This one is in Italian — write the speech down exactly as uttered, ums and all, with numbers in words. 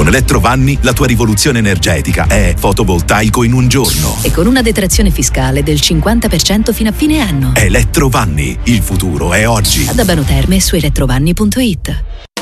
Con Elettrovanni la tua rivoluzione energetica è fotovoltaico in un giorno. E con una detrazione fiscale del cinquanta per cento fino a fine anno. Elettrovanni, il futuro è oggi. Ad Abano Terme su elettrovanni punto it.